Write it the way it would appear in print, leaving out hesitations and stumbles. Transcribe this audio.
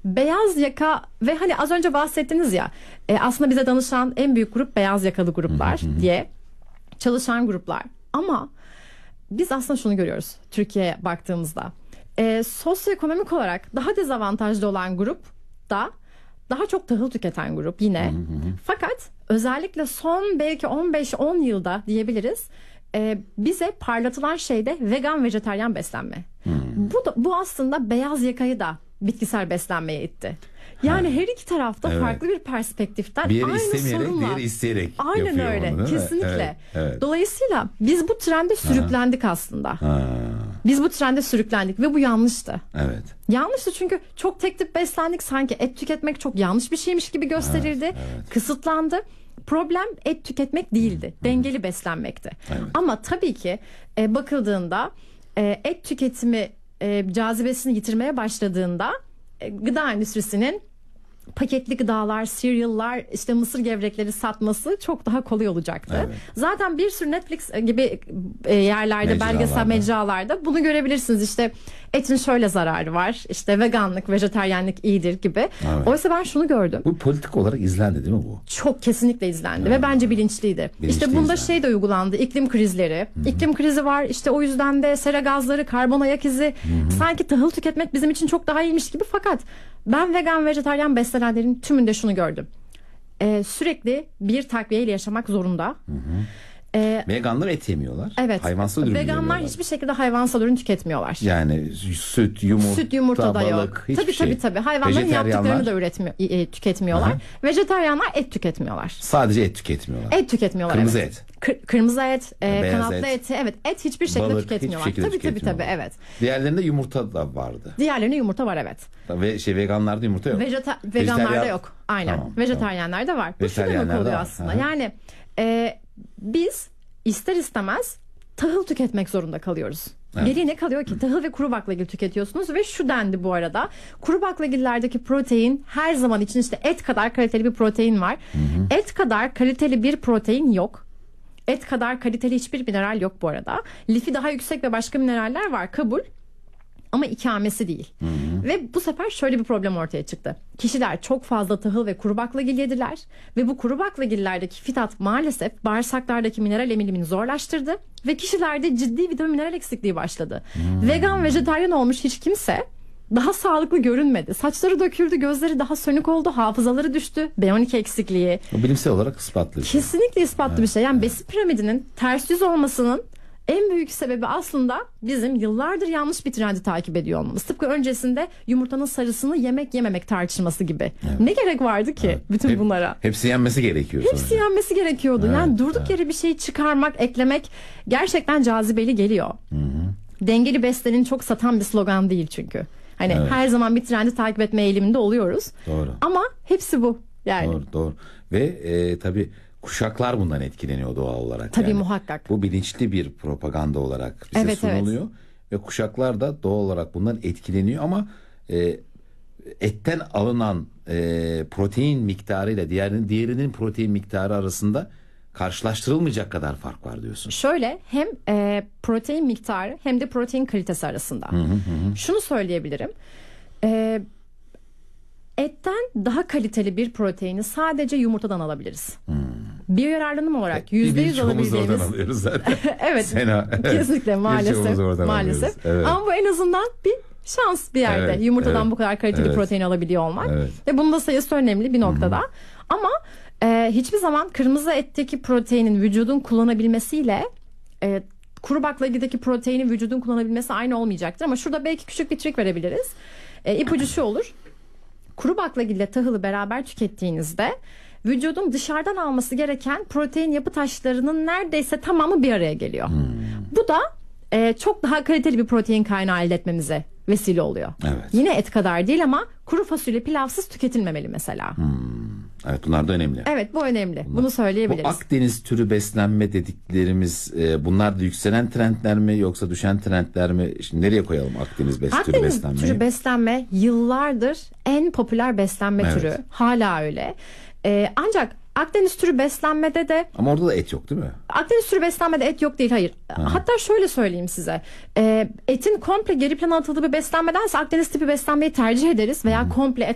beyaz yaka ve hani az önce bahsettiniz ya, aslında bize danışan en büyük grup beyaz yakalı gruplar diye çalışan gruplar. Ama biz aslında şunu görüyoruz Türkiye'ye baktığımızda. Sosyoekonomik olarak daha dezavantajlı olan grup da daha çok tahıl tüketen grup yine. Fakat özellikle son belki 15-10 yılda diyebiliriz, bize parlatılan şey de vegan vejetaryen beslenme. Bu aslında beyaz yakayı da bitkisel beslenmeye itti. Yani her iki tarafta farklı bir perspektiften bir aynı istemeyerek, sorunla. diğeri isteyerek Aynen yapıyor öyle. bunu, değil mi? Kesinlikle. Evet. Dolayısıyla biz bu trende sürüklendik aslında. Biz bu trende sürüklendik ve bu yanlıştı. Evet. Yanlıştı çünkü çok tek tip beslendik. Sanki et tüketmek çok yanlış bir şeymiş gibi gösterildi. Kısıtlandı. Problem et tüketmek değildi. Dengeli beslenmekti. Ama tabii ki bakıldığında et tüketimi cazibesini yitirmeye başladığında gıda endüstrisinin paketli gıdalar, cereal'lar, işte mısır gevrekleri satması çok daha kolay olacaktı. Zaten bir sürü Netflix gibi yerlerde, belgesel mecralarda bunu görebilirsiniz. İşte etin şöyle zararı var, işte veganlık, vejetaryenlik iyidir gibi. Oysa ben şunu gördüm. Bu politik olarak izlendi değil mi bu? Çok kesinlikle izlendi ve bence bilinçliydi. İşte bunda izlendi. Şey de uygulandı, iklim krizleri. İklim krizi var, işte o yüzden de sera gazları, karbon ayak izi. Sanki tahıl tüketmek bizim için çok daha iyiymiş gibi, fakat ben vegan, vejetaryen beslenenlerin tümünde şunu gördüm. Sürekli bir takviyeyle yaşamak zorunda. Veganlar et yemiyorlar. Evet. Hayvansal ürün Veganlar yemiyorlar. hiçbir şekilde hayvansal ürün tüketmiyorlar. Yani süt, yumurta, da yok. balık, hiçbir şey. Tabii. Hayvanların yaptıklarını da tüketmiyorlar. Vejetaryenler et tüketmiyorlar. Sadece et tüketmiyorlar. Et tüketmiyorlar. Kırmızı et. et. Kırmızı et, kanatlı et. eti, et hiçbir şekilde balık, tüketmiyorlar. Hiçbir şekilde Tabii evet. Diğerlerinde yumurta da vardı. Diğerlerinde yumurta var, evet. Ve veganlarda yumurta yok. Veganlarda yok. Aynen. Vejetaryenlerde var. Bu şu demek oluyor aslında. Yani biz ister istemez tahıl tüketmek zorunda kalıyoruz. Geriye ne kalıyor ki? Tahıl ve kuru baklagil tüketiyorsunuz ve şu dendi bu arada. Kuru baklagillerdeki protein her zaman için işte et kadar kaliteli bir protein var. Et kadar kaliteli bir protein yok. Et kadar kaliteli hiçbir mineral yok bu arada. Lifi daha yüksek ve başka mineraller var, kabul. Ama ikamesi değil. Ve bu sefer şöyle bir problem ortaya çıktı. Kişiler çok fazla tahıl ve kuru baklagil yediler ve bu kuru baklagillerdeki fitat maalesef bağırsaklardaki mineral emilimini zorlaştırdı ve kişilerde ciddi vitamin mineral eksikliği başladı. Vegan, vejetaryen olmuş hiç kimse daha sağlıklı görünmedi. Saçları döküldü, gözleri daha sönük oldu, hafızaları düştü, B12 eksikliği. O bilimsel olarak ispatlı. Kesinlikle ispatlı bir şey. Yani besin piramidinin ters yüz olmasının en büyük sebebi aslında bizim yıllardır yanlış bir trendi takip ediyor olmamız. Tıpkı öncesinde yumurtanın sarısını yemek yememek tartışması gibi. Ne gerek vardı ki bütün bunlara? Hepsi yenmesi gerekiyor. Hepsi yenmesi gerekiyordu. Yani durduk yere bir şey çıkarmak, eklemek gerçekten cazibeli geliyor. Dengeli beslenin çok satan bir slogan değil çünkü. Hani her zaman bir trendi takip etme eğiliminde oluyoruz. Doğru. Ama hepsi bu. Yani. Doğru. Ve tabii kuşaklar bundan etkileniyor doğal olarak. Tabii muhakkak. Bu bilinçli bir propaganda olarak bize sunuluyor. Ve kuşaklar da doğal olarak bundan etkileniyor ama etten alınan protein miktarıyla diğerinin protein miktarı arasında karşılaştırılmayacak kadar fark var diyorsun. Şöyle, hem protein miktarı hem de protein kalitesi arasında. Şunu söyleyebilirim. Etten daha kaliteli bir proteini sadece yumurtadan alabiliriz. Biyoyararlanım olarak %100 alabildiğimiz. Oradan alıyoruz zaten. Evet. Kesinlikle maalesef. Evet. Ama bu en azından bir şans bir yerde. Yumurtadan bu kadar kaliteli protein alabiliyor olmak. Ve bunun da sayısı önemli bir noktada. Ama hiçbir zaman kırmızı etteki proteinin vücudun kullanabilmesiyle kuru baklagildeki proteinin vücudun kullanabilmesi aynı olmayacaktır. Ama şurada belki küçük bir trik verebiliriz. İpucu şu olur. Kuru baklagil ile tahılı beraber tükettiğinizde vücudun dışarıdan alması gereken protein yapı taşlarının neredeyse tamamı bir araya geliyor. Bu da çok daha kaliteli bir protein kaynağı elde etmemize vesile oluyor. Yine et kadar değil ama kuru fasulye pilavsız tüketilmemeli mesela. Evet, bunlar da önemli. Evet, bu önemli. Bunu söyleyebiliriz. Bu Akdeniz türü beslenme dediklerimiz bunlar da yükselen trendler mi yoksa düşen trendler mi? Şimdi nereye koyalım Akdeniz türü beslenmeyi? Akdeniz türü beslenme yıllardır en popüler beslenme türü. Hala öyle. Ancak Akdeniz türü beslenmede de... Ama orada da et yok değil mi? Akdeniz türü beslenmede et yok değil, hayır. Hatta şöyle söyleyeyim size. Etin komple geri plana atıldığı bir beslenmedense Akdeniz tipi beslenmeyi tercih ederiz veya komple et